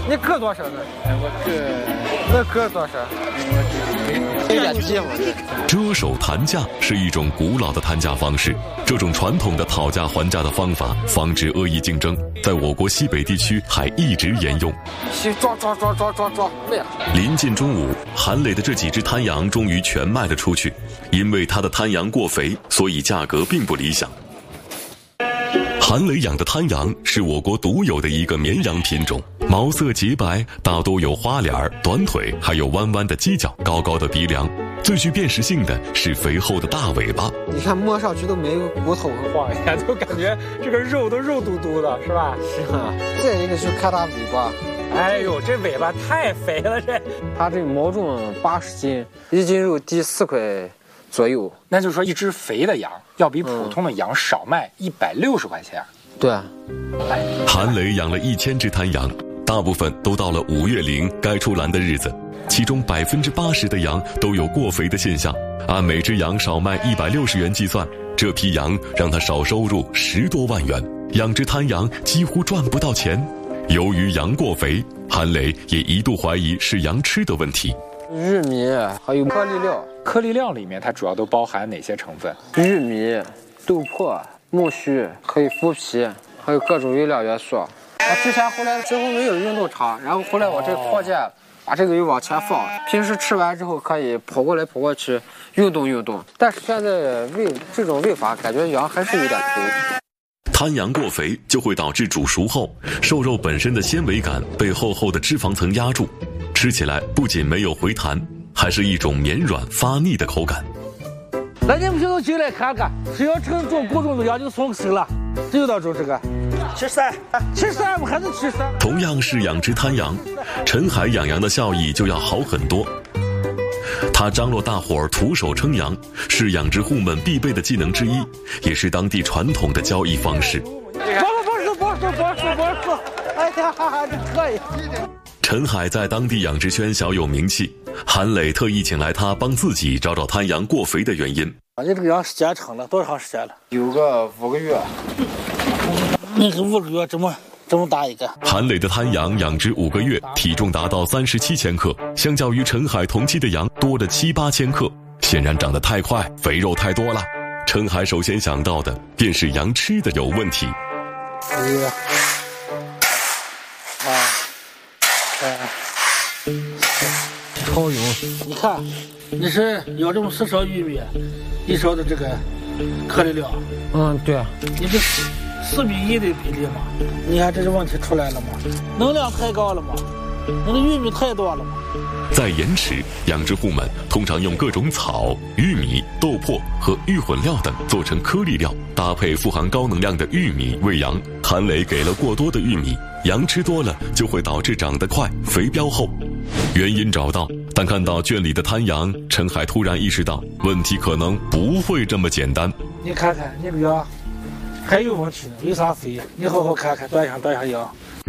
你割多少呢？我割多少？有点低嘛。 遮手谈价是一种古老的谈价方式，这种传统的讨价还价的方法，防止恶意竞争，在我国西北地区还一直沿用。 抓！ 临近中午，韩磊的这几只滩羊终于全卖了出去，因为他的滩羊过肥，所以价格并不理想。韩磊养的滩羊是我国独有的一个绵羊品种，毛色洁白，大多有花脸、短腿，还有弯弯的犄角、高高的鼻梁。最具辨识性的是肥厚的大尾巴， 你看摸上去都没有骨头，晃一下都感觉这个肉都肉嘟嘟的，是吧？是啊。再一个就是看它尾巴，哎呦，这尾巴太肥了，它这毛重80斤，1斤肉低4块左右。 那就是说，一只肥的羊要比普通的羊少卖160块钱。 对。 韩磊养了1000只滩羊，大部分都到了5月龄该出栏的日子。其中80%的羊都有过肥的现象，按每只羊少卖160元计算，这批羊让他少收入10多万元，养只滩羊几乎赚不到钱。由于羊过肥，韩磊也一度怀疑是羊吃的问题。 玉米还有颗粒料， 颗粒料里面它主要都包含哪些成分？ 玉米、豆粕、苜蓿，还有麸皮，还有各种微量元素。我之前后来最后没有运动场，然后后来我这扩建。把这个又往前放，平时吃完之后可以跑过来跑过去运动，但是现在这种喂法感觉羊还是有点肥。 滩羊过肥就会导致煮熟后，瘦肉本身的纤维感被厚厚的脂肪层压住，吃起来不仅没有回弹，还是一种绵软发腻的口感。 那你们就进来看看，只要称重过重的羊就送手了，只有多重这个。73，我们还是73。 同样是养只滩羊，陈海养羊的效益就要好很多。他张罗大伙儿徒手称羊，是养殖户们必备的技能之一，也是当地传统的交易方式。 保守，哎呀，这可以。 陈海在当地养殖圈小有名气，韩磊特意请来他帮自己找找滩羊过肥的原因。 你这个羊时间长了多长时间了？ 有个5个月。 那个5个月这么大一个。 韩磊的滩羊养殖5个月，体重达到37千克，相较于陈海同期的羊多了7、8千克，显然长得太快，肥肉太多了。陈海首先想到的便是羊吃的有问题。 超油，你看，你是要这么4勺玉米，1勺的这个颗粒料。 对。 你这4比1的比例嘛，你看这是问题出来了吗？能量太高了吗？你的玉米太多了吗？ 在盐池，养殖户们通常用各种草、玉米、豆粕和玉混料等做成颗粒料，搭配富含高能量的玉米喂羊。韩磊给了过多的玉米，羊吃多了就会导致长得快、肥膘厚。原因找到，但看到圈里的滩羊，陈海突然意识到问题可能不会这么简单。 你看看你这羊还有问题呢，为啥肥？你好好看看，端详羊。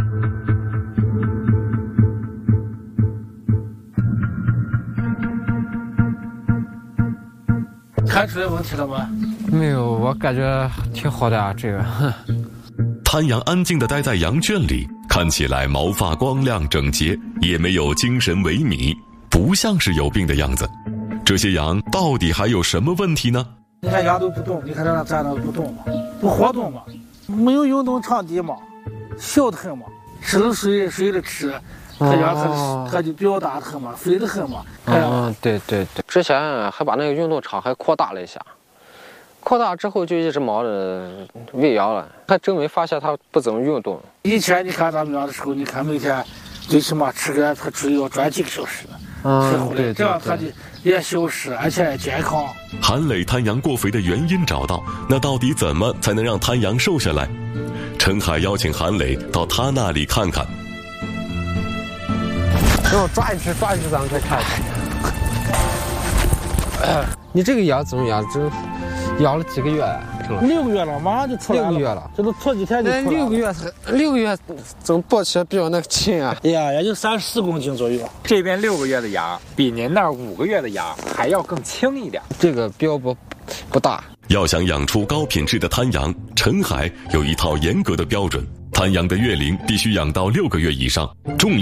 看出来问题了吗？ 没有，我感觉挺好的啊，这个。 滩羊安静地待在羊圈里，看起来毛发光亮整洁，也没有精神萎靡，不像是有病的样子。这些羊到底还有什么问题呢？ 你看羊都不动，你看让它站着不动吗？不活动吗？没有运动场地嘛，小得很嘛，吃了水的吃，它羊它就表达得很嘛，肥得很嘛。 对，之前还把那个运动场还扩大了一下，扩大之后就一直忙着喂羊了，还真没发现它不怎么运动。 以前你看咱们养的时候，你看每天最起码吃个它主要转几个小时。 对， 这样它就也消失，而且也健康。 韩磊滩羊过肥的原因找到，那到底怎么才能让滩羊瘦下来？陈海邀请韩磊到他那里看看。 让我抓一只，咱们再看看。你这个羊怎么样？这养了几个月呀 ？6个月了，马上就出来了。6个月了，这都错几天就出来了。 6个月怎么抱起来比较那个轻啊？ 哎呀，也就34公斤左右。 这边6个月的羊比您那儿5个月的羊还要更轻一点。 这个膘不大。 要想养出高品质的滩羊，陈海有一套严格的标准。滩羊的月龄必须养到6个月以上，重量